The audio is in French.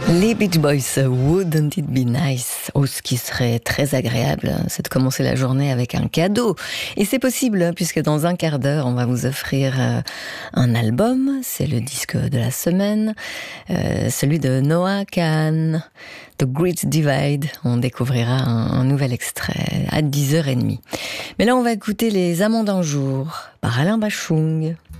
Les Beach Boys, Wouldn't It Be Nice? Oh, ce qui serait très agréable, c'est de commencer la journée avec un cadeau. Et c'est possible, puisque dans un quart d'heure, on va vous offrir un album. C'est le disque de la semaine, celui de Noah Kahan, The Great Divide. On découvrira un nouvel extrait à 10h30. Mais là, on va écouter Les Amants d'un jour, par Alain Bachung.